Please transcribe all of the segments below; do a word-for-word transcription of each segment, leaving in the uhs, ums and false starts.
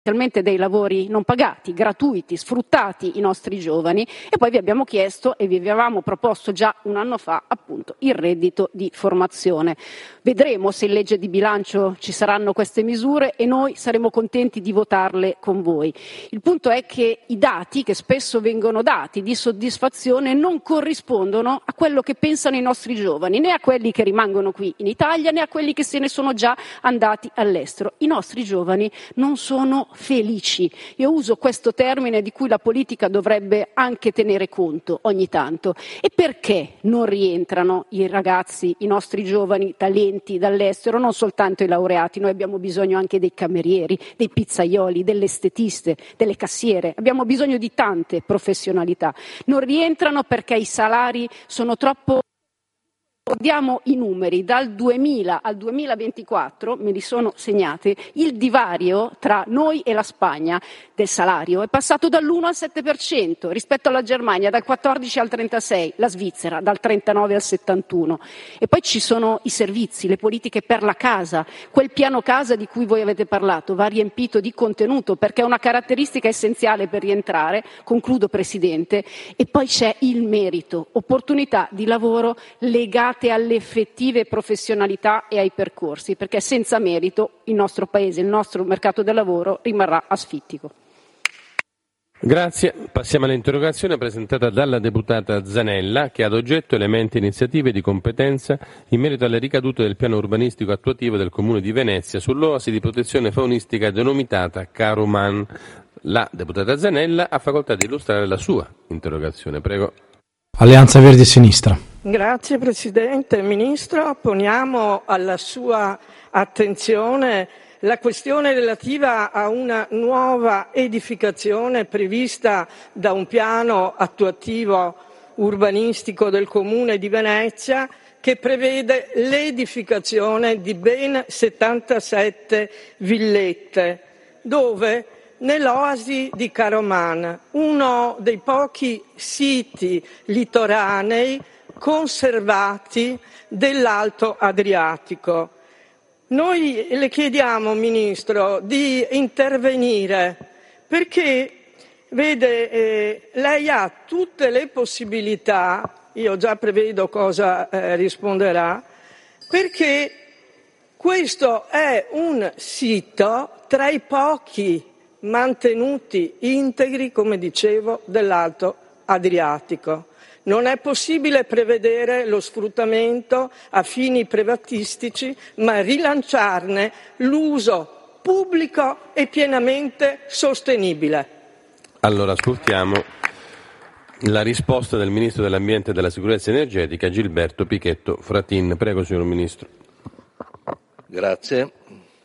dei lavori non pagati, gratuiti, sfruttati i nostri giovani, e poi vi abbiamo chiesto e vi avevamo proposto già un anno fa appunto il reddito di formazione. Vedremo se in legge di bilancio ci saranno queste misure e noi saremo contenti di votarle con voi. Il punto è che i dati che spesso vengono dati di soddisfazione non corrispondono a quello che pensano i nostri giovani, né a quelli che rimangono qui in Italia né a quelli che se ne sono già andati all'estero. I nostri giovani non sono felici. Io uso questo termine di cui la politica dovrebbe anche tenere conto ogni tanto. E perché non rientrano i ragazzi, i nostri giovani talenti dall'estero, non soltanto i laureati? Noi abbiamo bisogno anche dei camerieri, dei pizzaioli, delle estetiste, delle cassiere. Abbiamo bisogno di tante professionalità. Non rientrano perché i salari sono troppo. Guardiamo i numeri, dal duemila al duemilaventiquattro, me li sono segnati, il divario tra noi e la Spagna del salario è passato dall'uno al sette per cento, rispetto alla Germania dal quattordici al trentasei, la Svizzera dal trentanove al settantuno. E poi ci sono i servizi, le politiche per la casa, quel piano casa di cui voi avete parlato va riempito di contenuto perché è una caratteristica essenziale per rientrare, concludo Presidente, e poi c'è il merito, opportunità di lavoro legate alle effettive professionalità e ai percorsi, perché senza merito il nostro Paese, il nostro mercato del lavoro rimarrà asfittico. Grazie. Passiamo all'interrogazione presentata dalla deputata Zanella, che ha ad oggetto elementi e iniziative di competenza in merito alle ricadute del piano urbanistico attuativo del Comune di Venezia sull'oasi di protezione faunistica denominata Caroman. La deputata Zanella ha facoltà di illustrare la sua interrogazione. Prego. Alleanza Verdi e Sinistra. Grazie Presidente. Ministro, poniamo alla sua attenzione la questione relativa a una nuova edificazione prevista da un piano attuativo urbanistico del Comune di Venezia che prevede l'edificazione di ben settantasette villette, dove nell'oasi di Caroman, uno dei pochi siti litoranei conservati dell'Alto Adriatico. Noi le chiediamo, Ministro, di intervenire perché, vede, eh, lei ha tutte le possibilità, io già prevedo cosa eh, risponderà, perché questo è un sito tra i pochi mantenuti integri, come dicevo, dell'Alto Adriatico. Non è possibile prevedere lo sfruttamento a fini privatistici, ma rilanciarne l'uso pubblico e pienamente sostenibile. Allora, ascoltiamo la risposta del Ministro dell'Ambiente e della Sicurezza Energetica, Gilberto Pichetto Fratin. Prego, signor Ministro. Grazie.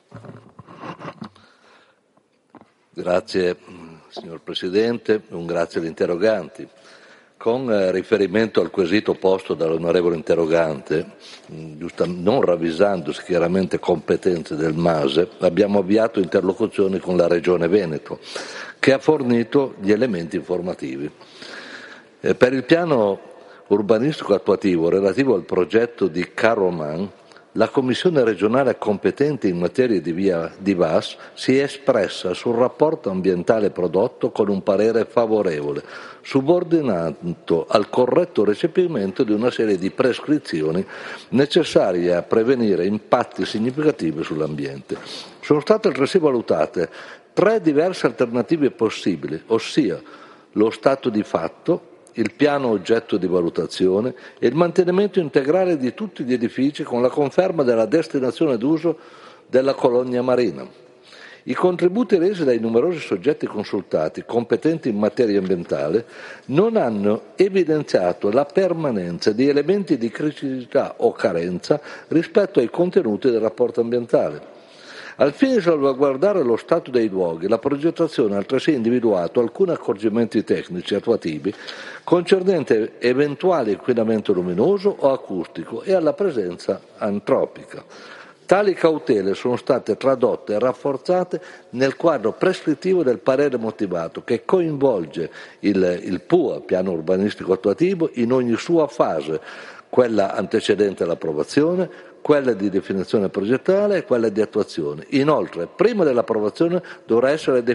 Grazie, signor Presidente. Un grazie agli interroganti. Con riferimento al quesito posto dall'onorevole interrogante, giusta, non ravvisandosi chiaramente competenze del MASE, abbiamo avviato interlocuzioni con la Regione Veneto, che ha fornito gli elementi informativi. Eh, per il piano urbanistico attuativo relativo al progetto di Caroman, la Commissione regionale competente in materia di, via, di V A S si è espressa sul rapporto ambientale prodotto con un parere favorevole, subordinato al corretto recepimento di una serie di prescrizioni necessarie a prevenire impatti significativi sull'ambiente. Sono state altresì valutate tre diverse alternative possibili, ossia lo stato di fatto, il piano oggetto di valutazione e il mantenimento integrale di tutti gli edifici con la conferma della destinazione d'uso della colonia marina. I contributi resi dai numerosi soggetti consultati competenti in materia ambientale non hanno evidenziato la permanenza di elementi di criticità o carenza rispetto ai contenuti del rapporto ambientale. Al fine di salvaguardare lo stato dei luoghi, la progettazione ha altresì individuato alcuni accorgimenti tecnici attuativi concernenti eventuale inquinamento luminoso o acustico e alla presenza antropica. Tali cautele sono state tradotte e rafforzate nel quadro prescrittivo del parere motivato che coinvolge il, il P U A, piano urbanistico attuativo, in ogni sua fase, quella antecedente all'approvazione, quella di definizione progettale e quella di attuazione. Inoltre, prima dell'approvazione dovrà essere